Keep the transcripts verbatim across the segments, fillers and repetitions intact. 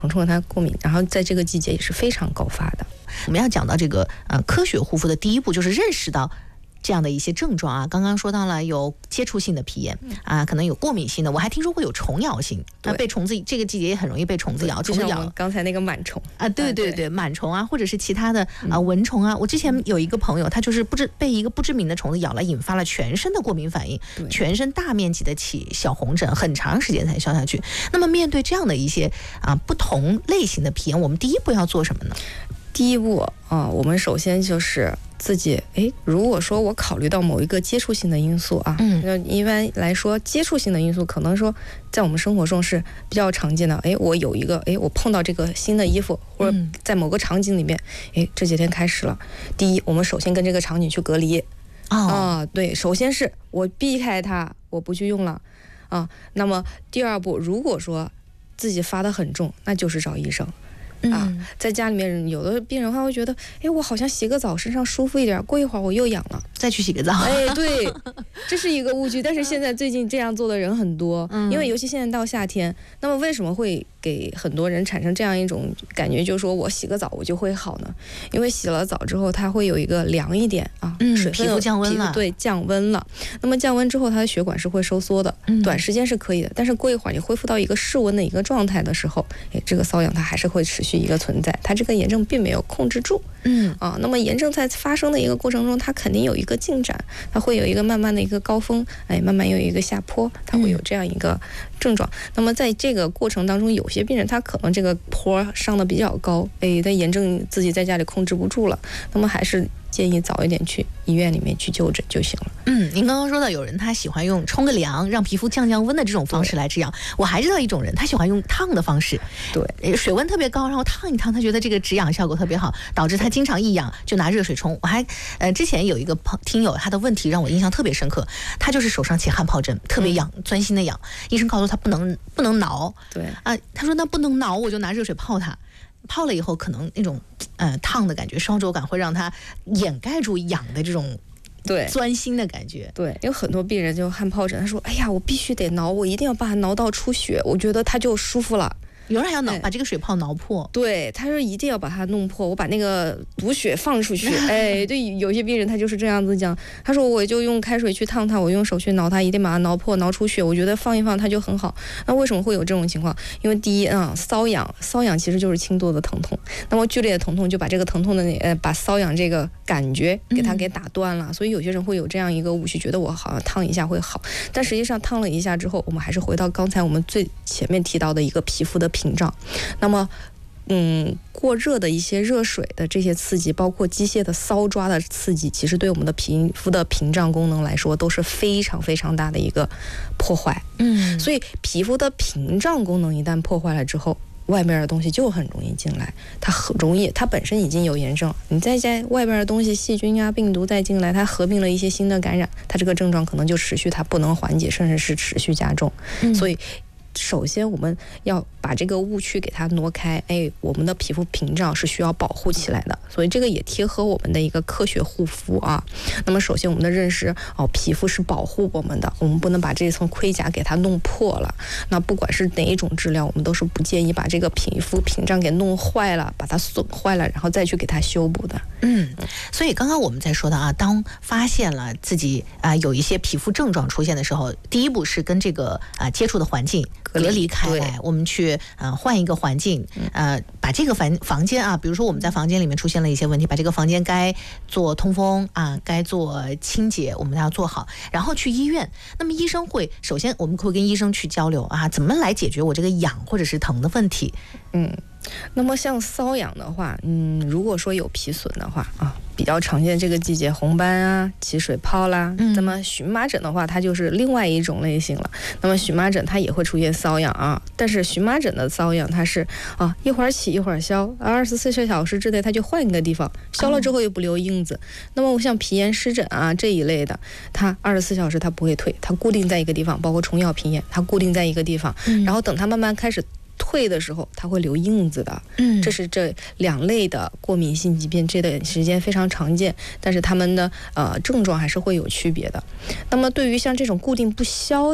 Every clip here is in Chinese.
虫虫它过敏，然后在这个季节也是非常高发的。 我们要讲到这个呃科学护肤的第一步，就是认识到这样的一些症状啊。刚刚说到了有接触性的皮炎啊，可能有过敏性的，我还听说过有虫咬性，啊，被虫子这个季节也很容易被虫子咬， 就像我们刚才那个螨虫啊，对对对，螨虫啊，或者是其他的啊蚊虫啊。我之前有一个朋友，他就是不知被一个不知名的虫子咬了，引发了全身的过敏反应，全身大面积的起小红疹，很长时间才消下去。那么面对这样的一些啊不同类型的皮炎，我们第一步要做什么呢？ 第一步啊，我们首先就是自己，哎，如果说我考虑到某一个接触性的因素啊，嗯，那一般来说，接触性的因素可能说在我们生活中是比较常见的。哎，我有一个，哎，我碰到这个新的衣服，或者在某个场景里面，哎，这几天开始了。第一，我们首先跟这个场景去隔离。 哦、 啊，对，首先是我避开它，我不去用了啊。那么第二步，如果说自己发得很重，那就是找医生。啊，在家里面有的病人他会觉得，哎，我好像洗个澡身上舒服一点，过一会儿我又痒了， 再去洗个澡。 哎，对，这是一个误区。但是现在最近这样做的人很多，因为尤其现在到夏天，那么为什么会给很多人产生这样一种感觉，就是说我洗个澡我就会好呢？因为洗了澡之后，它会有一个凉一点啊， 嗯， 水皮肤降温了， 对，降温了。那么降温之后，它的血管是会收缩的，嗯、短时间是可以的，但是过一会儿你恢复到一个室温的一个状态的时候，哎，这个瘙痒它还是会持续一个存在，它这个炎症并没有控制住， 嗯啊，那么炎症在发生的一个过程中，它肯定有一个进展，它会有一个慢慢的一个高峰，哎，慢慢有一个下坡，它会有这样一个症状。嗯、那么在这个过程当中，有些病人他可能这个坡上的比较高，哎，他炎症自己在家里控制不住了，那么还是建议早一点去医院里面去就诊就行了。 嗯，您刚刚说到有人他喜欢用冲个凉让皮肤降降温的这种方式来止痒，我还知道一种人他喜欢用烫的方式， 对， 水温特别高，然后烫一烫，他觉得这个止痒效果特别好，导致他经常一痒就拿热水冲。我还呃之前有一个朋听友，他的问题让我印象特别深刻，他就是手上起汗疱疹，特别痒，嗯、钻心的痒，医生告诉他不能不能挠， 对啊，他说那不能挠，我就拿热水泡它。泡了以后，可能那种呃烫的感觉、烧灼感会让它掩盖住痒的这种对钻心的感觉。 对，有很多病人就汗疱疹，他说：“哎呀，我必须得挠，我一定要把它挠到出血，我觉得它就舒服了。” 有人还要挠，把这个水泡挠破。 对，他说一定要把它弄破，我把那个毒血放出去。哎，对，有些病人他就是这样子讲，他说我就用开水去烫它，我用手去挠它，一定把它挠破、挠出血。我觉得放一放它就很好。那为什么会有这种情况？因为第一啊，瘙痒，瘙痒其实就是轻度的疼痛，那么剧烈的疼痛就把这个疼痛的呃，把瘙痒这个感觉给它给打断了。嗯、所以有些人会有这样一个误区，觉得我好像烫一下会好，但实际上烫了一下之后，我们还是回到刚才我们最前面提到的一个皮肤的屏障。那么嗯，过热的一些热水的这些刺激，包括机械的搔抓的刺激，其实对我们的皮肤的屏障功能来说都是非常非常大的一个破坏。 嗯， 所以皮肤的屏障功能一旦破坏了之后，外边的东西就很容易进来，它很容易，它本身已经有炎症，你再在外边的东西，细菌啊、病毒再进来，它合并了一些新的感染，它这个症状可能就持续，它不能缓解，甚至是持续加重。嗯、所以首先我们要把这个误区给它挪开，哎，我们的皮肤屏障是需要保护起来的，所以这个也贴合我们的一个科学护肤啊。那么首先我们的认识哦，皮肤是保护我们的，我们不能把这层盔甲给它弄破了。那不管是哪一种治疗，我们都是不建议把这个皮肤屏障给弄坏了，把它损坏了，然后再去给它修补的。 嗯，所以刚刚我们在说的啊，当发现了自己啊、呃、有一些皮肤症状出现的时候，第一步是跟这个啊、呃、接触的环境隔离开来，我们去呃换一个环境，呃把这个房房间啊，比如说我们在房间里面出现了一些问题，把这个房间该做通风啊，该做清洁，我们要做好，然后去医院。那么医生会首先我们会跟医生去交流啊，怎么来解决我这个痒或者是疼的问题。 嗯。那么像瘙痒的话，嗯，如果说有皮损的话啊，比较常见这个季节红斑啊、起水泡啦。嗯、那么荨麻疹的话，它就是另外一种类型了。那么荨麻疹它也会出现瘙痒啊，但是荨麻疹的瘙痒它是啊一会儿起一会儿消，二十四小时之内它就换一个地方，消了之后又不留印子。嗯、那么像皮炎湿疹啊这一类的，它二十四小时它不会退，它固定在一个地方，包括虫咬皮炎，它固定在一个地方，嗯、然后等它慢慢开始退的时候，它会留印子的。嗯，这是这两类的过敏性疾病，这段时间非常常见，但是它们的呃症状还是会有区别的。那么对于像这种固定不消的，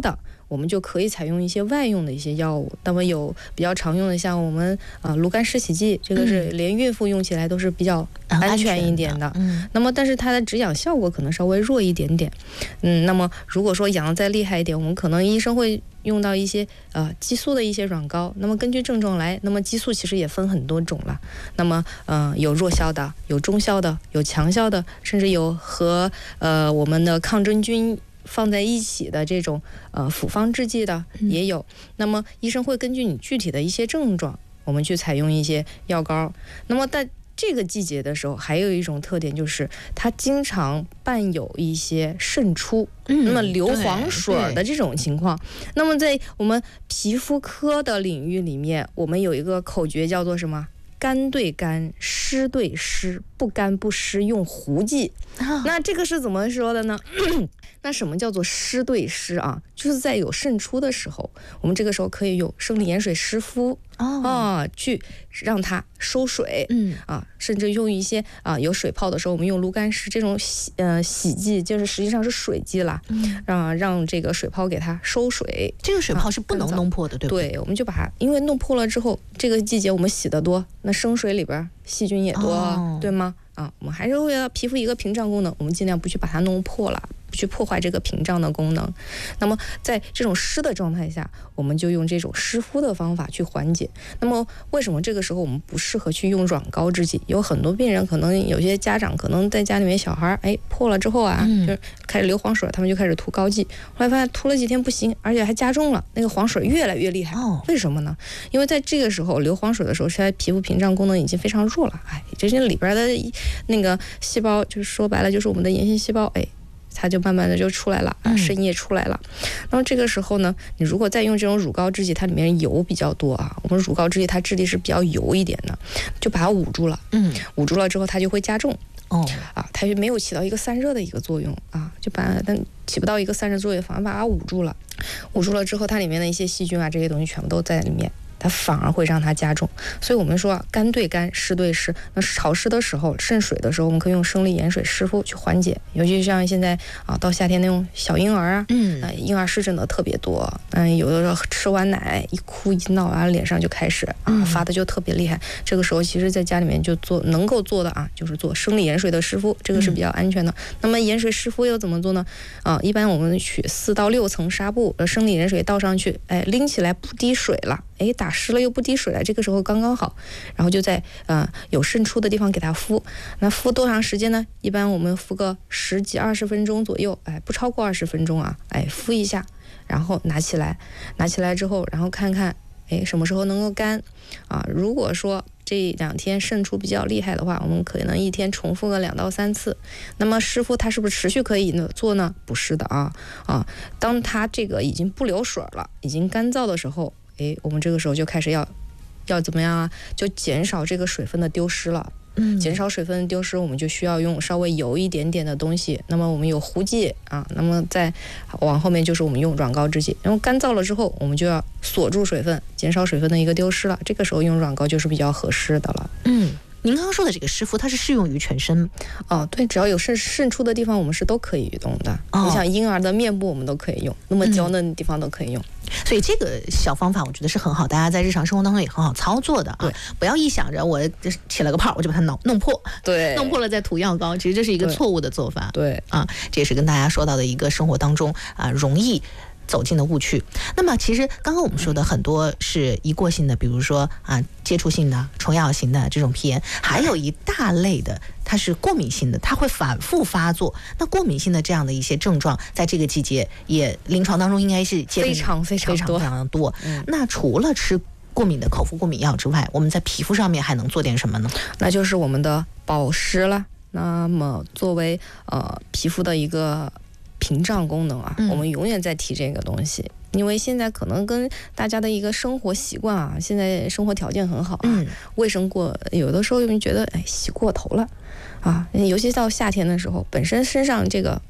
我们就可以采用一些外用的一些药物。那么有比较常用的，像我们啊炉甘石洗剂，这个是连孕妇用起来都是比较安全一点的。嗯，那么但是它的止痒效果可能稍微弱一点点。嗯，那么如果说痒再厉害一点，我们可能医生会用到一些呃激素的一些软膏。那么根据症状来，那么激素其实也分很多种了。那么呃有弱效的，有中效的，有强效的，甚至有和呃我们的抗真菌放在一起的这种呃复方制剂的也有。那么医生会根据你具体的一些症状，我们去采用一些药膏。那么在这个季节的时候，还有一种特点就是它经常伴有一些渗出，嗯、那么硫磺水的这种情况。那么在我们皮肤科的领域里面，我们有一个口诀叫做什么？干对干，湿对湿，不干不湿用糊剂。哦、那这个是怎么说的呢？那什么叫做湿对湿啊？就是在有渗出的时候，我们这个时候可以用生理盐水湿敷。哦啊，去让它收水，嗯啊，甚至用一些啊有水泡的时候，我们用炉甘石这种洗呃洗剂，就是实际上是水剂啦，嗯，让让这个水泡给它收水。 这个水泡是不能弄破的，啊、对不对？ 对，我们就把它，因为弄破了之后，这个季节我们洗得多，那生水里边细菌也多，哦、对吗？啊，我们还是为了皮肤一个屏障功能，我们尽量不去把它弄破了。不去破坏这个屏障的功能。那么在这种湿的状态下，我们就用这种湿敷的方法去缓解。那么为什么这个时候我们不适合去用软膏制剂？有很多病人，可能有些家长可能在家里面小孩哎破了之后啊，嗯、就是开始流黄水，他们就开始涂膏剂，后来发现涂了几天不行，而且还加重了，那个黄水越来越厉害。哦、为什么呢？因为在这个时候流黄水的时候，现在皮肤屏障功能已经非常弱了，哎，这些里边的那个细胞，就是说白了就是我们的炎性细胞，哎。它就慢慢的就出来了啊，渗液出来了。那么这个时候呢，你如果再用这种乳膏制剂，它里面油比较多啊，我们乳膏制剂它质地是比较油一点的，就把它捂住了。嗯，捂住了之后它就会加重。哦，啊，它就没有起到一个散热的一个作用啊，就把但起不到一个散热作用，反而把它捂住了。捂住了之后，它里面的一些细菌啊，这些东西全部都在里面。它反而会让它加重，所以我们说干对干，湿对湿。那潮湿的时候、渗水的时候，我们可以用生理盐水湿敷去缓解。尤其像现在啊，到夏天那种小婴儿啊，嗯，呃、婴儿湿疹的特别多。嗯，有的时候吃完奶一哭一闹啊，脸上就开始啊发的就特别厉害。这个时候，其实在家里面就做能够做的啊，就是做生理盐水的湿敷，这个是比较安全的。嗯、那么盐水湿敷又怎么做呢？啊，一般我们取四到六层纱布，呃，生理盐水倒上去，哎，拎起来不滴水了。哎，打湿了又不滴水了，这个时候刚刚好，然后就在呃有渗出的地方给它敷。那敷多长时间呢？一般我们敷个十几二十分钟左右，哎，不超过二十分钟啊，哎，敷一下，然后拿起来，拿起来之后，然后看看，哎，什么时候能够干啊？如果说这两天渗出比较厉害的话，我们可能一天重复个两到三次。那么湿敷它是不是持续可以呢做呢？不是的啊啊，当它这个已经不流水了，已经干燥的时候。哎，我们这个时候就开始要要怎么样啊？就减少这个水分的丢失了。嗯，减少水分的丢失，我们就需要用稍微油一点点的东西。那么我们有糊剂啊，那么再往后面就是我们用软膏制剂。然后干燥了之后，我们就要锁住水分，减少水分的一个丢失了。这个时候用软膏就是比较合适的了。嗯。 您刚刚说的这个湿敷，它是适用于全身哦，对，只要有渗渗出的地方，我们是都可以用的。哦、你像婴儿的面部，我们都可以用，那么娇嫩的地方都可以用。 嗯、所以这个小方法，我觉得是很好，大家在日常生活当中也很好操作的啊。对，不要一想着我起了个泡，我就把它弄弄破， 对， 弄破了再涂药膏，其实这是一个错误的做法。 对啊，这也是跟大家说到的一个生活当中啊容易走进的误区。那么其实刚刚我们说的很多是一过性的，比如说啊接触性的、虫咬型的这种皮炎，还有一大类的它是过敏性的，它会反复发作。那过敏性的这样的一些症状，在这个季节也临床当中应该是非常非常非常非常的多。嗯、那除了吃过敏的口服过敏药之外，我们在皮肤上面还能做点什么呢？ 那就是我们的保湿了。那么作为呃皮肤的一个屏障功能啊，我们永远在提这个东西，因为现在可能跟大家的一个生活习惯啊，现在生活条件很好啊，嗯、卫生过，有的时候我们觉得哎洗过头了啊，尤其到夏天的时候，本身身上这个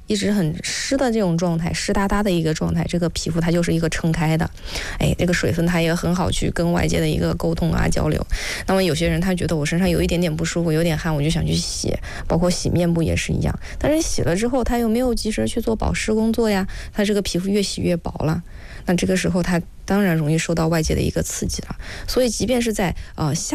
一直很湿的这种状态，湿哒哒的一个状态，这个皮肤它就是一个撑开的，哎，这个水分它也很好去跟外界的一个沟通啊交流。那么有些人他觉得我身上有一点点不舒服，有点汗，我就想去洗，包括洗面部也是一样，但是洗了之后他又没有及时去做保湿工作呀，他这个皮肤越洗越薄了，那这个时候他当然容易受到外界的一个刺激了。所以即便是在呃夏